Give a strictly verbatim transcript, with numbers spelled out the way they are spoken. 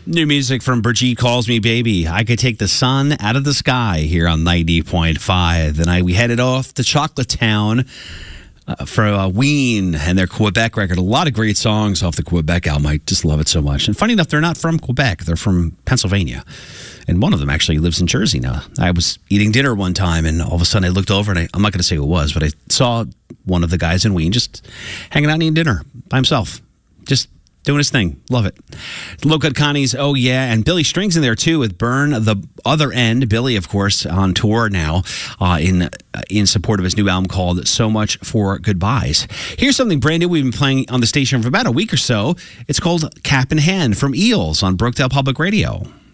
New music from Brigitte Calls Me Baby. I could take the sun out of the sky here on ninety point five. And I we headed off to Chocolate Town uh, for uh, Ween and their Quebec record. A lot of great songs off the Quebec album. I just love it so much. And funny enough, they're not from Quebec. They're from Pennsylvania. And one of them actually lives in Jersey now. I was eating dinner one time, and all of a sudden I looked over, and I, I'm not going to say who it was, but I saw one of the guys in Ween just hanging out and eating dinner by himself. Just doing his thing. Love it. Look at Connie's Oh Yeah, and Billy Strings in there too with Burn the Other End. Billy, of course, on tour now uh, in in support of his new album called So Much for Goodbyes. Here's something brand new we've been playing on the station for about a week or so. It's called Cap in Hand from Eels on Brookdale Public Radio.